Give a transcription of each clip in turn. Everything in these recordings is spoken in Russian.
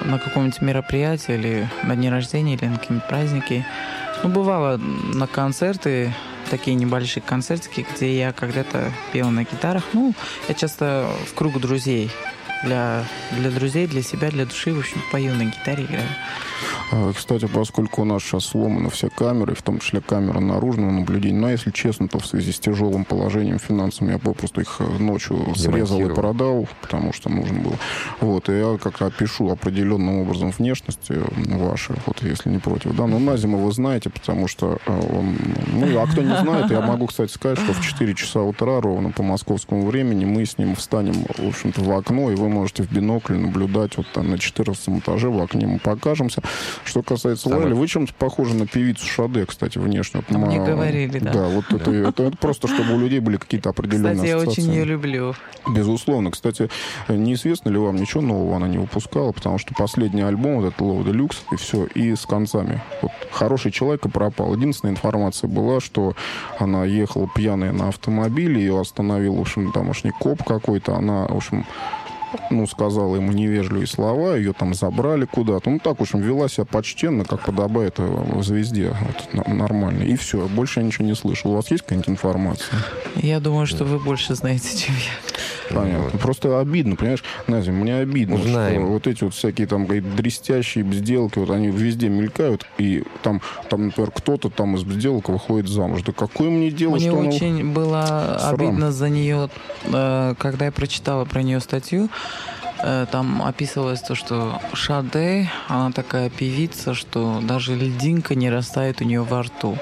на каком-нибудь мероприятии или на дне рождения, или на какие-нибудь праздники. Ну, бывало на концерты, такие небольшие концертики, где я когда-то пел на гитарах. Ну, я часто в круг друзей. Для друзей, для себя, для души, в общем, пою на гитаре, играю. Кстати, поскольку у нас сейчас сломаны все камеры, в том числе камера наружного наблюдения, но если честно, то в связи с тяжелым положением финансовым я попросту их ночью срезал и продал, потому что нужно было. Вот, и я как-то опишу определенным образом внешность вашей, вот, если не против. Да, но Назима вы знаете, потому что он... Ну, а кто не знает, я могу, кстати, сказать, что в 4 часа утра ровно по московскому времени мы с ним встанем, в общем-то, в окно, и вы можете в бинокль наблюдать вот там на 14 этаже, в окне мы покажемся. Что касается Лайли, вы чем-то похожи на певицу Шаде, кстати, внешне. Вот мне говорили, да. Да, вот это просто, чтобы у людей были какие-то определенные ассоциации. Кстати, я ассоциации. очень ее люблю. Безусловно. Кстати, неизвестно ли вам, ничего нового она не выпускала, потому что последний альбом, вот этот Love Deluxe, и все, и с концами. Вот хороший человек и пропал. Единственная информация была, что она ехала пьяная на автомобиле, ее остановил, в общем, тамошний коп какой-то, она, в общем... Ну, сказала ему невежливые слова, ее там забрали куда-то. Ну, так, в общем, вела себя почтенно, как подобает звезде. Вот, нормально. И все, больше я ничего не слышал. У вас есть какая-нибудь информация? Я думаю, что вы больше знаете, чем я. Понятно. Просто обидно, понимаешь, Назим, мне обидно, что вот эти вот всякие там дрестящие сделки, вот они везде мелькают, и там, например, кто-то там из сделок выходит замуж. Да какое мне дело, мне что очень было обидно за нее, когда я прочитала про нее статью. Там описывалось то, что Шаде, она такая певица, что даже льдинка не растает у нее во рту.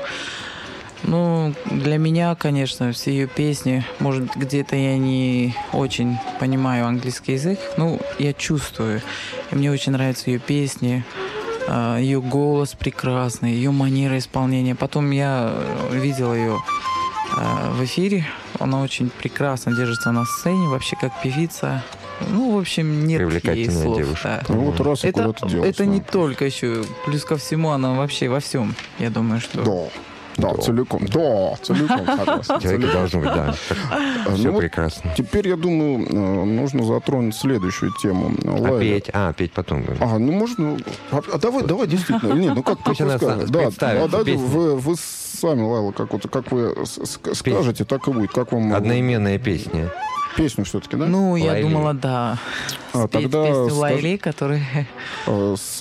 Ну, для меня, конечно, все ее песни, может, где-то я не очень понимаю английский язык, но я чувствую. И мне очень нравятся ее песни, ее голос прекрасный, ее манера исполнения. Потом я видел ее в эфире. Она очень прекрасно держится на сцене, вообще как певица. Ну, в общем, нет ей слов. Да. Ну, вот раз это не только еще. Плюс ко всему, она вообще во всем. Я думаю, что... Да, целиком. Да, целиком согласен. Человек должен быть, да. Все прекрасно. Теперь, я думаю, нужно затронуть следующую тему. Петь потом. Ну можно... Давай, действительно. Нет, ну как сказать? Да, вы сами, Лайла, как вы скажете, так и будет. Как вам... Одноименная песня. Песню все-таки, да? Ну, я думала, да. Спеть песню Лайли, которая... С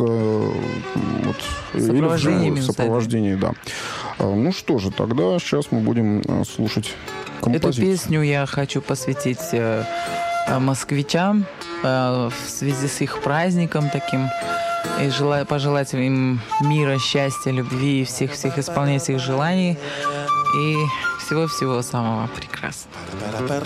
сопровождением, да. Ну что же, тогда сейчас мы будем слушать композицию. Эту песню я хочу посвятить москвичам в связи с их праздником таким. И желаю пожелать им мира, счастья, любви, всех исполнять всех желаний. И всего-всего самого прекрасного.